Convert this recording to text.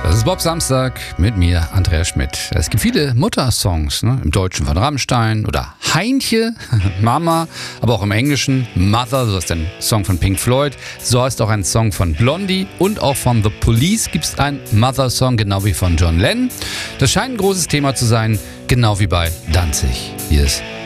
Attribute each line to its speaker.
Speaker 1: Das ist Bob Samstag mit mir, Andreas Schmidt. Es gibt viele Muttersongs, ne? Im Deutschen von Rammstein oder Heintje, Mama, aber auch im Englischen Mother, so ist ein Song von Pink Floyd. So heißt auch ein Song von Blondie und auch von The Police gibt es einen Mother-Song, genau wie von John Lennon. Das scheint ein großes Thema zu sein, genau wie bei Danzig. Hier ist